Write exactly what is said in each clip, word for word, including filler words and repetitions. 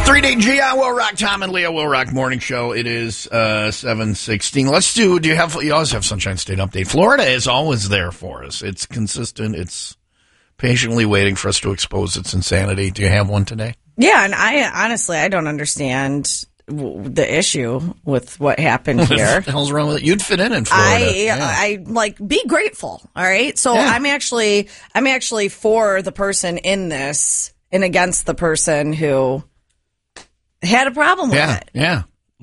three D G on Will Rock, Tom and Leo Will Rock Morning Show. It is uh, seven sixteen. Let's do, do you have, you always have Sunshine State Update. Florida is always there for us. It's consistent. It's patiently waiting for us to expose its insanity. Do you have one today? Yeah, and I honestly, I don't understand w- the issue with what happened here. What the hell's wrong with it? You'd fit in in Florida. I, yeah. I like be grateful. All right, so Yeah. I'm actually, I'm actually for the person in this and against the person who had a problem with yeah, it. Yeah.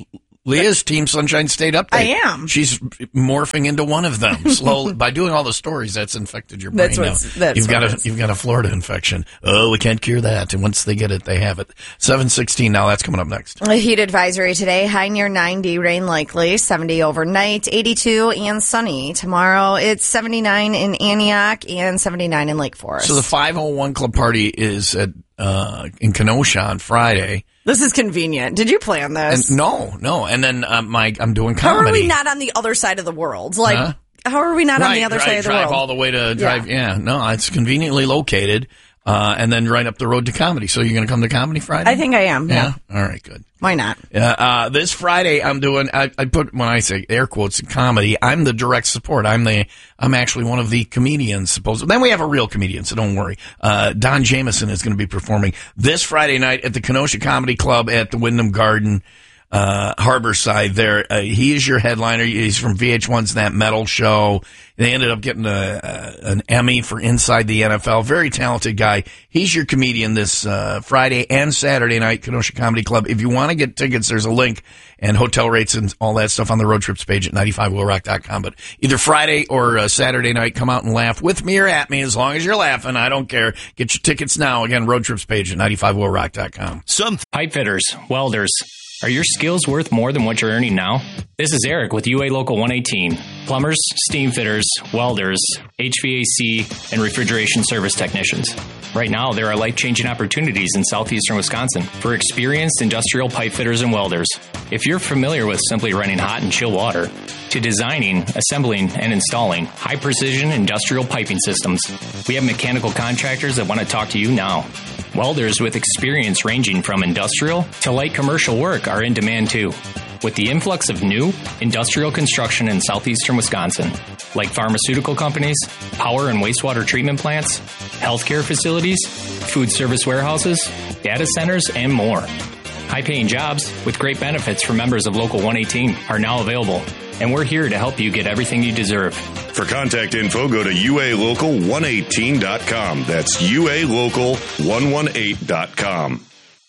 Leah's Team Sunshine State Update. I am. She's morphing into one of them slowly. By doing all the stories, that's infected your brain That's now. what's- that's you've what got it a is. you've got a Florida infection. Oh, we can't cure that. And once they get it, they have it. seven sixteen now. That's coming up next. A heat advisory today, high near ninety, rain likely, seventy overnight, eighty-two and sunny. Tomorrow it's seventy-nine in Antioch and seventy-nine in Lake Forest. So the five oh one Club Party is at uh, in Kenosha on Friday. This is convenient. Did you plan this? And no, no. And then uh, my I'm doing How comedy. are we not on the other side of the world? Like, Huh? how are we not right, on the other right, side of the drive world? all the way to drive. Yeah, no, it's conveniently located, uh, and then right up the road to comedy. So you're going to come to comedy Friday? I think I am. Yeah. Yeah. All right. Good. Why not? Yeah. Uh, this Friday, I'm doing. I, I put when I say air quotes comedy, I'm the direct support. I'm the. I'm actually one of the comedians. Supposed. Then we have a real comedian, so don't worry. Uh, Don Jameson is going to be performing this Friday night at the Kenosha Comedy Club at the Wyndham Garden. Uh, Harborside there. Uh, he is your headliner. He's from V H one's That Metal Show. They ended up getting a, a, an Emmy for Inside the N F L. Very talented guy. He's your comedian this, uh, Friday and Saturday night, Kenosha Comedy Club. If you want to get tickets, there's a link and hotel rates and all that stuff on the road trips page at ninety-five will rock dot com. But either Friday or uh, Saturday night, come out and laugh with me or at me as long as you're laughing. I don't care. Get your tickets now. Again, road trips page at ninety-five will rock dot com. Some pipe fitters, welders. Are your skills worth more than what you're earning now? This is Eric with U A Local one eighteen. Plumbers, steam fitters, welders, H V A C, and refrigeration service technicians. Right now, there are life-changing opportunities in southeastern Wisconsin for experienced industrial pipe fitters and welders. If you're familiar with simply running hot and chill water, to designing, assembling, and installing high-precision industrial piping systems, we have mechanical contractors that want to talk to you now. Welders with experience ranging from industrial to light commercial work are in demand too. With the influx of new industrial construction in southeastern Wisconsin, like pharmaceutical companies, power and wastewater treatment plants, healthcare facilities, food service warehouses, data centers, and more. High-paying jobs with great benefits for members of Local one eighteen are now available, and we're here to help you get everything you deserve. For contact info, go to U A local one eighteen dot com. That's U A local one eighteen dot com.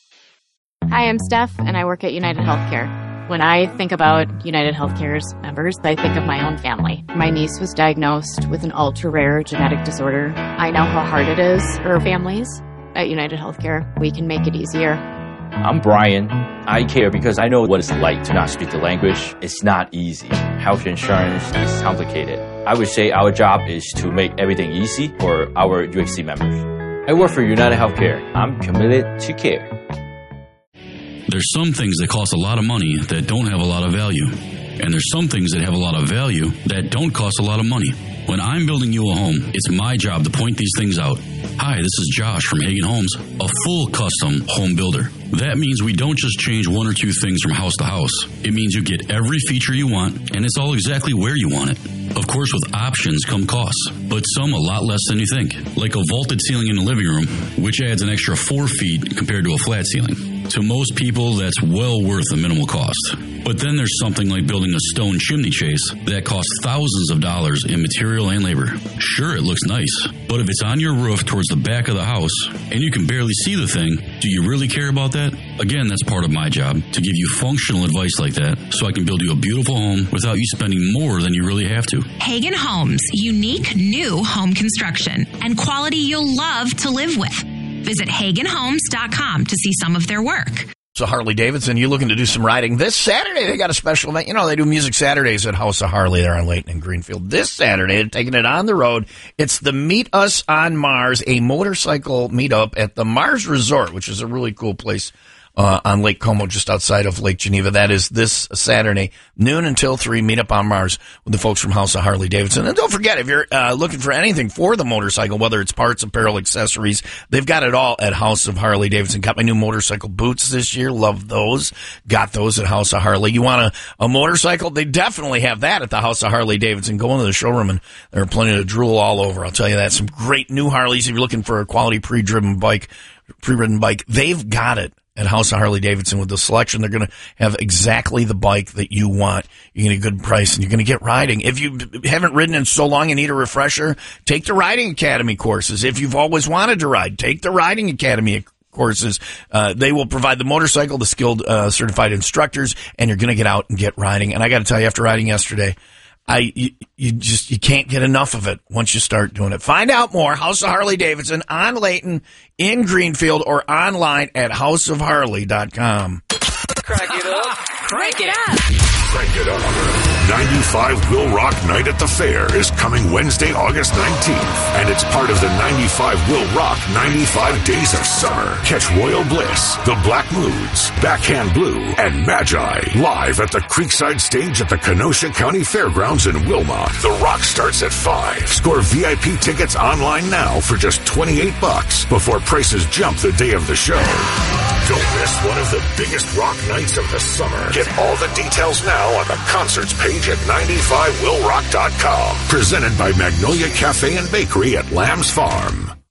Hi, I'm Steph, and I work at United Healthcare. When I think about United Healthcare's members, I think of my own family. My niece was diagnosed with an ultra-rare genetic disorder. I know how hard it is for families. At United Healthcare, we can make it easier. I'm Brian. I care because I know what it's like to not speak the language. It's not easy. Health insurance is complicated. I would say our job is to make everything easy for our U H C members. I work for United Healthcare. I'm committed to care. There's some things that cost a lot of money that don't have a lot of value. And there's some things that have a lot of value that don't cost a lot of money. When I'm building you a home, it's my job to point these things out. Hi, this is Josh from Hagen Homes, a full custom home builder. That means we don't just change one or two things from house to house. It means you get every feature you want, and it's all exactly where you want it. Of course, with options come costs, but some a lot less than you think. Like a vaulted ceiling in the living room, which adds an extra four feet compared to a flat ceiling. To most people, that's well worth the minimal cost. But then there's something like building a stone chimney chase that costs thousands of dollars in material and labor. Sure, it looks nice, but if it's on your roof towards the back of the house and you can barely see the thing, do you really care about that? Again, that's part of my job, to give you functional advice like that so I can build you a beautiful home without you spending more than you really have to. Hagen Homes, unique new home construction and quality you'll love to live with. Visit Hagen Homes dot com to see some of their work. So Harley Davidson, you looking to do some riding this Saturday? They got a special event. You know, they do Music Saturdays at House of Harley there on Layton and Greenfield. This Saturday, they're taking it on the road. It's the Meet Us on Mars, a motorcycle meetup at the Mars Resort, which is a really cool place uh, on Lake Como, just outside of Lake Geneva. That is this Saturday, noon until three. Meet up on Mars with the folks from House of Harley Davidson. And don't forget, if you're uh, looking for anything for the motorcycle, whether it's parts, apparel, accessories, they've got it all at House of Harley Davidson. Got my new motorcycle boots this year. Love those. Got those at House of Harley. You want a, a motorcycle? They definitely have that at the House of Harley Davidson. Go into the showroom and there are plenty to drool all over. I'll tell you that. Some great new Harleys. If you're looking for a quality pre-driven bike, pre-ridden bike, they've got it at House of Harley Davidson with the selection. They're going to have exactly the bike that you want. You get a good price and you're going to get riding. If you haven't ridden in so long and need a refresher, take the Riding Academy courses. If you've always wanted to ride, take the Riding Academy courses. Uh, they will provide the motorcycle, the skilled, uh, certified instructors, and you're going to get out and get riding. And I got to tell you, after riding yesterday, I, you, you just, you can't get enough of it once you start doing it. Find out more, House of Harley Davidson on Layton, in Greenfield, or online at house of harley dot com. Crank it up. Crank it up. Crank it up. ninety-five Will Rock Night at the Fair is coming Wednesday, August nineteenth, and it's part of the ninety-five Will Rock ninety-five Days of Summer. Catch Royal Bliss, The Black Moods, Backhand Blue, and Magi live at the Creekside Stage at the Kenosha County Fairgrounds in Wilmot. The Rock starts at five. Score V I P tickets online now for just twenty-eight bucks before prices jump the day of the show. Don't miss one of the biggest rock nights of the summer. Get all the details now on the concerts page at ninety-five will rock dot com. Presented by Magnolia Cafe and Bakery at Lamb's Farm.